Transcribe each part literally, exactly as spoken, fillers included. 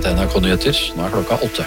Dette er N R K Nyheter, nå er klokka åtte.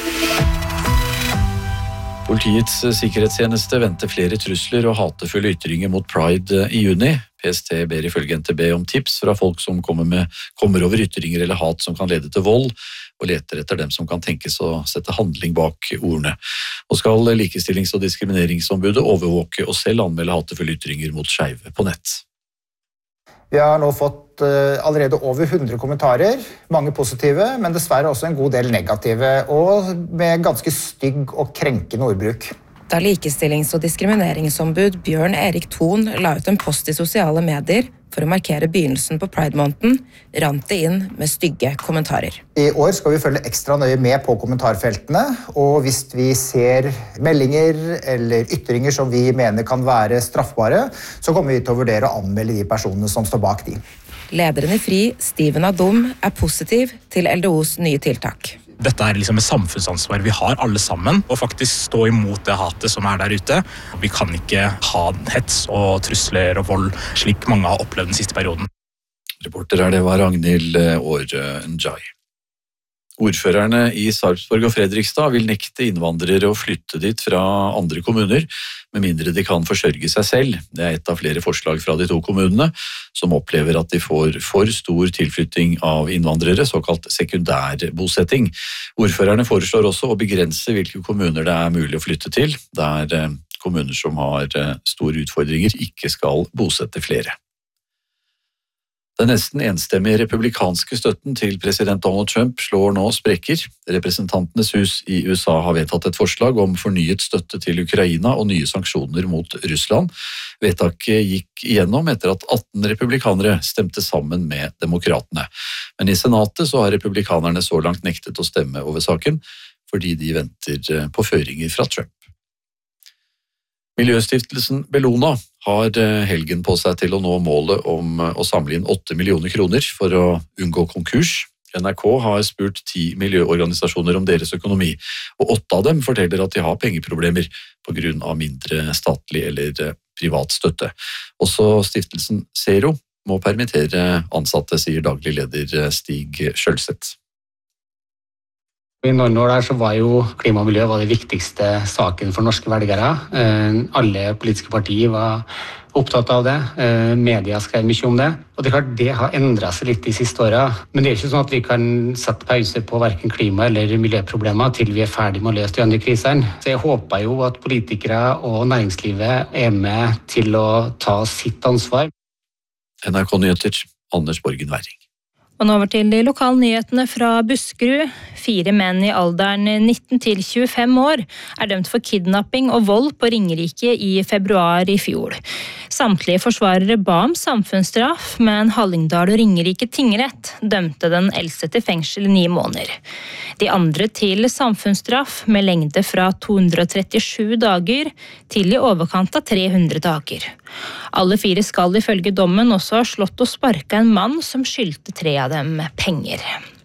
Politiets sikkerhetstjeneste venter flere trusler og hatefulle ytringer mot Pride i juni. P S T ber ifølge N T B om tips fra folk som kommer, med, kommer over ytringer eller hat som kan lede til vold, og leter etter dem som kan tenkes å sette handling bak ordene. Og skal Likestillings- og diskrimineringsombudet overvåke og selv anmelde hatefulle ytringer mot skeive på nett. Vi har nå fått uh, allerede over hundre kommentarer, mange positive, men dessverre også en god del negative, og med ganske stygg og krenkende ordbruk. Da Likestillings- og diskrimineringsombud Bjørn Erik Thon la ut en post i sosiale medier for å markere begynnelsen på Pride-måneden, rant det inn med stygge kommentarer. I år skal vi følge ekstra nøye med på kommentarfeltene, og hvis vi ser meldinger eller ytringer som vi mener kan være straffbare, så kommer vi til å vurdere å anmelde de personene som står bak de. Lederen i FRI, Steven Adom, er positiv til L D O's nye tiltak. Dette er liksom et samfunnsansvar vi har alle sammen, og faktisk stå imot det hatet som er der ute. Vi kan ikke ha hets og trusler og vold, slik mange har opplevd den siste perioden. Reporter er det var Ragnhild Åre-Njai. Ordførerne i Sarpsborg og Fredrikstad vil nekte innvandrere å flytte dit fra andre kommuner, med mindre de kan forsørge seg selv. Det er et av flere forslag fra de to kommunene, som opplever at de får for stor tilflytting av innvandrere, såkalt sekundærbosetting. Ordførerne foreslår også å begrense hvilke kommuner det er mulig å flytte til, der kommuner som har store utfordringer ikke skal bosette flere. Den nesten enstemmige republikanske støtten til president Donald Trump slår nå sprekker. Representantenes hus i U S A har vedtatt et forslag om fornyet støtte til Ukraina og nye sanksjoner mot Russland. Vedtaket gikk igjennom etter at atten republikanere stemte sammen med demokratene. Men i senatet så har republikanerne så langt nektet å stemme over saken, fordi de venter på føringer fra Trump. Miljøstiftelsen Bellona har helgen på seg til å nå målet om å samle inn åtte millioner kroner for å unngå konkurs. N R K har spurt ti miljøorganisasjoner om deres økonomi, og åtte av dem forteller at de har pengeproblemer på grunn av mindre statlig eller privat støtte. Også stiftelsen Zero må permittere ansatte, sier daglig leder Stig Skjølseth. I noen år der så var jo klima og miljø var det viktigste saken for norske velgere. Alle politiske partier var opptatt av det. Media skrev mye om det. Og det er klart det har endret seg litt de siste årene. Men det er ikke sånn at vi kan sette pause på hverken klima- eller miljøproblemer til vi er ferdig med å løse de andre krisene. Så jeg håper jo at politikere og næringslivet er med til å ta sitt ansvar. N R K Nyheter, Anders Borgen Werring. Og nå over til de lokale nyhetene fra Buskerud. Fire menn i alderen nitten til tjuefem år er dømt for kidnapping og vold på Ringerike i februar i fjor. Samtlige forsvarere ba om samfunnsstraff, men Hallingdal og Ringerike tingrett dømte den eldste til fengsel i ni måneder. De andre til samfunnsstraff med lengde fra to hundre trettisju dager til i overkant av tre hundre dager. Alle fire skal ifølge dommen også ha slått og sparket en mann som skyldte tre av dem penger.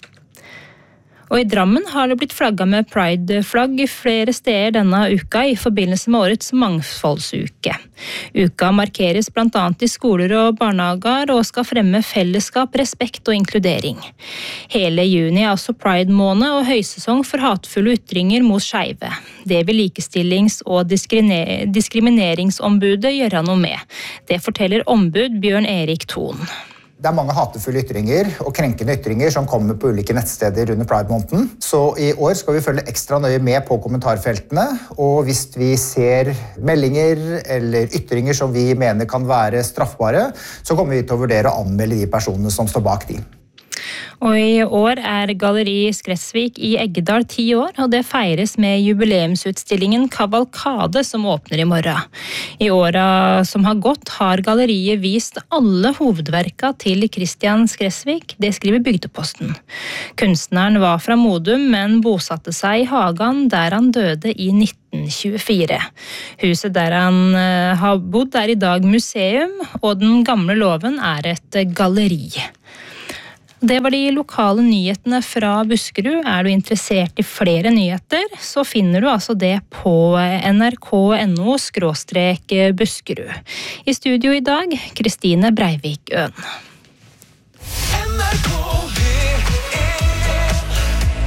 Og i Drammen har det blitt flagget med Pride-flagg flere steder denne uka i forbindelse med årets mangfoldsuke. Uka markeres blant annet i skoler og barnehager og skal fremme fellesskap, respekt og inkludering. Hele juni er også Pride-måned og høysesong for hatefulle ytringer mot skeive. Det vil Likestillings- og diskrimineringsombudet gjøre noe med. Det forteller ombud Bjørn Erik Thon. Det er mange hatefulle ytringer og krenkende ytringer som kommer på ulike nettsteder under Pride-måneden. Så i år skal vi følge ekstra nøye med på kommentarfeltene, og hvis vi ser meldinger eller ytringer som vi mener kan være straffbare, så kommer vi til å vurdere å anmelde de personene som står bak de. Og i år er Galleri Skressvik i Eggedal ti år, og det feires med jubileumsutstillingen Kavalkade som åpner i morgen. I åra som har gått har galleriet vist alle hovedverka til Christian Skressvik, det skriver Bygdeposten. Kunstneren var fra Modum, men bosatte seg i Hagan der han døde i nitten tjuefire. Huset der han har bodd er i dag museum, og den gamle låven er et galleri. Det var de lokale nyhetene fra Buskerud. Er du interessert i flere nyheter, så finner du altså det på N R K punktum N O skråstrek Buskerud. I studio i dag, Kristine Breivik Øen. N R K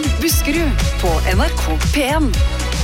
Buskerud på N R K P en.